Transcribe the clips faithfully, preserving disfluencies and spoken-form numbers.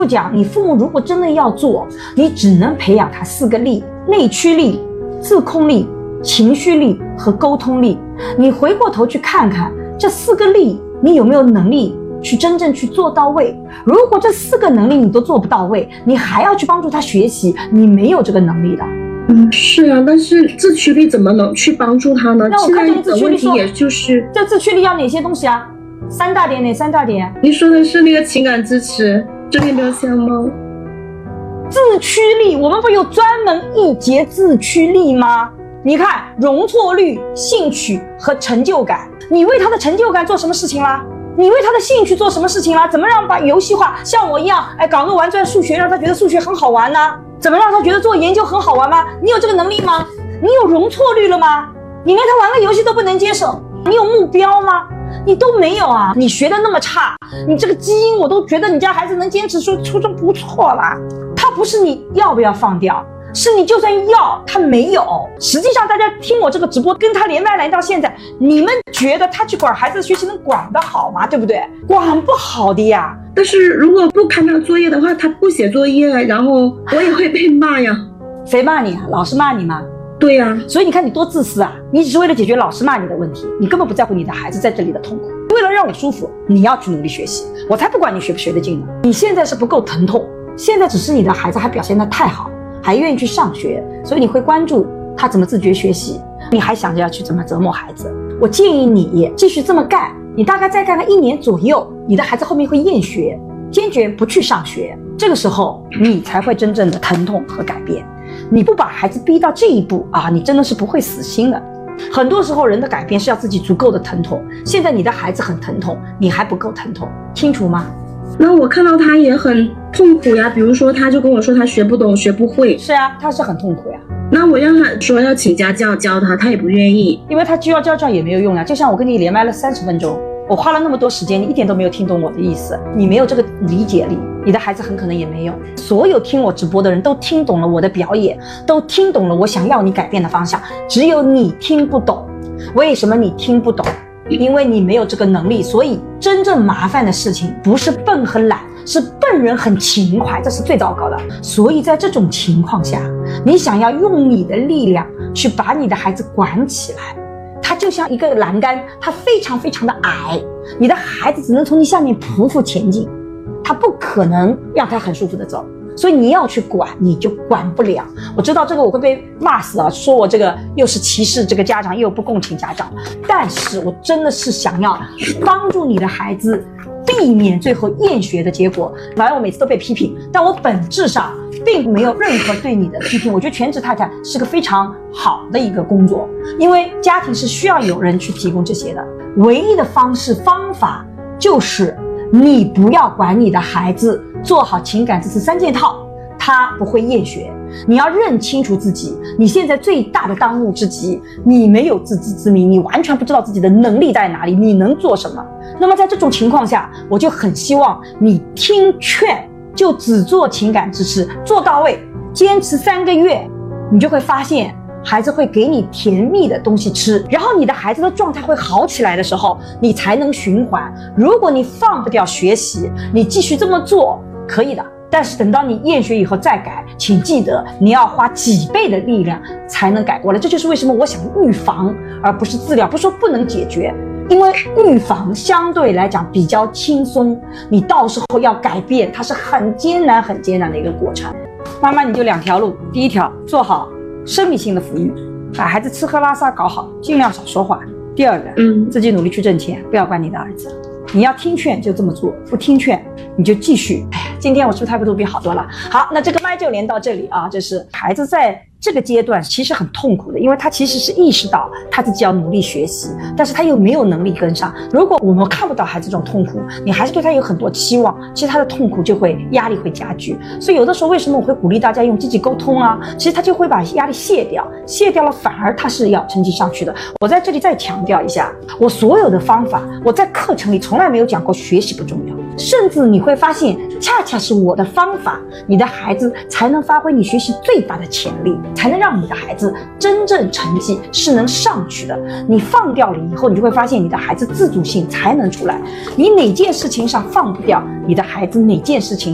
不讲，你父母如果真的要做，你只能培养他四个力：内驱力、自控力、情绪力和沟通力。你回过头去看看这四个力，你有没有能力去真正去做到位？如果这四个能力你都做不到位，你还要去帮助他学习，你没有这个能力的。 嗯，是啊，但是自驱力怎么能去帮助他呢？ 那我看这个自驱力说， 也就是这自驱力要哪些东西啊？三大点，哪三大点？ 你说的是那个情感支持正面标签吗？ 自驱力，我们不有专门一节自驱力吗？你看容错率、兴趣和成就感，你为他的成就感做什么事情啦？你为他的兴趣做什么事情啦？怎么让把游戏化？像我一样，哎，搞个玩转数学，让他觉得数学很好玩呢？怎么让他觉得做研究很好玩吗？你有这个能力吗？你有容错率了吗？你连他玩个游戏都不能接受，你有目标吗？你都没有啊！你学的那么差，你这个基因我都觉得你家孩子能坚持出初中不错啦。他不是你要不要放掉，是你就算要他没有。实际上大家听我这个直播跟他连麦来到现在，你们觉得他去管孩子的学习能管得好吗？对不对？管不好的呀。 但是如果不看他作业的话，他不写作业，然后我也会被骂呀。 谁骂你啊？老师骂你吗？ 对呀、啊， 所以你看你多自私啊！你只是为了解决老师骂你的问题，你根本不在乎你的孩子在这里的痛苦。为了让我舒服，你要去努力学习，我才不管你学不学得进呢。你现在是不够疼痛，现在只是你的孩子还表现得太好，还愿意去上学，所以你会关注他怎么自觉学习，你还想着要去怎么折磨孩子。我建议你继续这么干，你大概再干个一年左右，你的孩子后面会厌学，坚决不去上学，这个时候你才会真正的疼痛和改变。你不把孩子逼到这一步啊，你真的是不会死心的。很多时候人的改变是要自己足够的疼痛，现在你的孩子很疼痛，你还不够疼痛，清楚吗？ 那我看到他也很痛苦呀，比如说他就跟我说他学不懂学不会。 是啊，他是很痛苦呀。 那我让他说要请家教教他，他也不愿意， 因为他就要教教也没有用呀。就像我跟你连麦了三十分钟，我花了那么多时间，你一点都没有听懂我的意思，你没有这个理解力，你的孩子很可能也没有。所有听我直播的人都听懂了我的表演，都听懂了我想要你改变的方向，只有你听不懂。为什么你听不懂？因为你没有这个能力。所以真正麻烦的事情不是笨和懒，是笨人很勤快，这是最糟糕的。所以在这种情况下，你想要用你的力量去把你的孩子管起来，它就像一个栏杆，它非常非常的矮，你的孩子只能从你下面匍匐前进，他不可能让他很舒服的走。所以你要去管，你就管不了。我知道这个我会被骂死啊，说我这个又是歧视这个家长，又不共情家长。但是我真的是想要帮助你的孩子避免最后厌学的结果。反正我每次都被批评，但我本质上并没有任何对你的批评。我觉得全职太太是个非常好的一个工作，因为家庭是需要有人去提供这些的。唯一的方式方法就是你不要管你的孩子，做好情感支持三件套，他不会厌学。你要认清楚自己，你现在最大的当务之急，你没有自知之明，你完全不知道自己的能力在哪里，你能做什么。那么在这种情况下，我就很希望你听劝，就只做情感支持，做到位，坚持三个月，你就会发现孩子会给你甜蜜的东西吃，然后你的孩子的状态会好起来的时候，你才能循环。如果你放不掉学习，你继续这么做可以的，但是等到你厌学以后再改，请记得你要花几倍的力量才能改过来。这就是为什么我想预防而不是治疗，不是说不能解决，因为预防相对来讲比较轻松，你到时候要改变它是很艰难很艰难的一个过程。妈妈你就两条路，第一条做好生理性的抚育，把孩子吃喝拉撒搞好，尽量少说话。第二个，嗯，自己努力去挣钱，不要管你的儿子。你要听劝就这么做，不听劝你就继续。哎呀，今天我是不是态度比好多了？好，那这个麦就连到这里啊。这是孩子在这个阶段其实很痛苦的，因为他其实是意识到他自己要努力学习，但是他又没有能力跟上。如果我们看不到孩子这种痛苦，你还是对他有很多期望，其实他的痛苦就会压力会加剧。所以有的时候为什么我会鼓励大家用积极沟通啊？其实他就会把压力卸掉，卸掉了反而他是要成绩上去的。我在这里再强调一下，我所有的方法我在课程里从来没有讲过学习不重要，甚至你会发现恰恰是我的方法，你的孩子才能发挥你学习最大的潜力，才能让你的孩子真正成绩是能上去的。你放掉了以后，你就会发现你的孩子自主性才能出来。你哪件事情上放不掉，你的孩子哪件事情上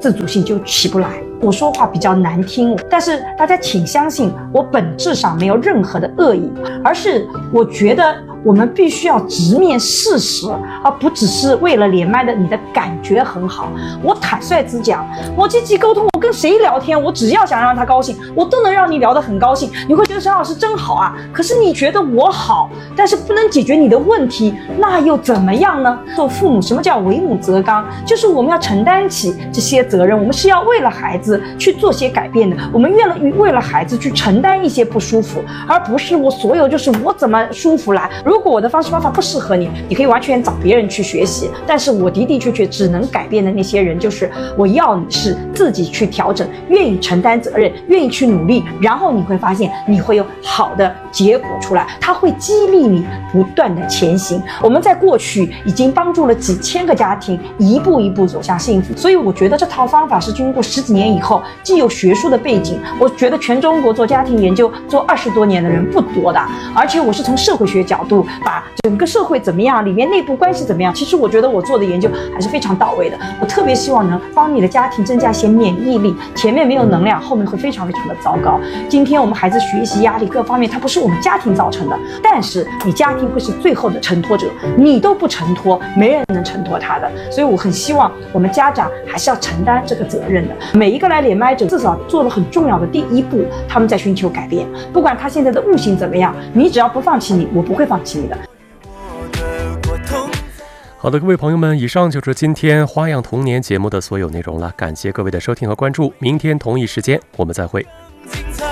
自主性就起不来。我说话比较难听，但是大家请相信，我本质上没有任何的恶意，而是我觉得我们必须要直面事实，而不只是为了连麦的你的感觉很好。我坦率之讲，我积极沟通，我跟谁聊天，我只要想让他高兴，我都能让你聊得很高兴。你会觉得沈老师真好啊，可是你觉得我好，但是不能解决你的问题，那又怎么样呢？做父母，什么叫为母则刚？就是我们要承担起这些责任，我们是要为了孩子去做些改变的，我们愿意为了孩子去承担一些不舒服，而不是我所有就是我怎么舒服来。如果我的方式方法不适合你，你可以完全找别人去学习，但是我的的确确只能改变的那些人，就是我要你是自己去调整，愿意承担责任，愿意去努力，然后你会发现你会有好的结果出来，它会激励你不断的前行。我们在过去已经帮助了几千个家庭一步一步走向幸福，所以我觉得这套方法是经过十几年以后，既有学术的背景，我觉得全中国做家庭研究做二十多年的人不多的，而且我是从社会学角度把整个社会怎么样，里面内部关系怎么样，其实我觉得我做的研究还是非常到位的。我特别希望能帮你的家庭增加一些免疫力，前面没有能量，后面会非常非常的糟糕。今天我们孩子学习压力各方面，它不是我们家庭造成的，但是你家庭会是最后的承托者，你都不承托，没人能承托他的。所以我很希望我们家长还是要承担这个责任的。每一个来连麦者至少做了很重要的第一步，他们在寻求改变，不管他现在的悟性怎么样，你只要不放弃你，我不会放弃你的。 好的，各位朋友们，以上就是今天花样童年节目的所有内容了，感谢各位的收听和关注，明天同一时间我们再会。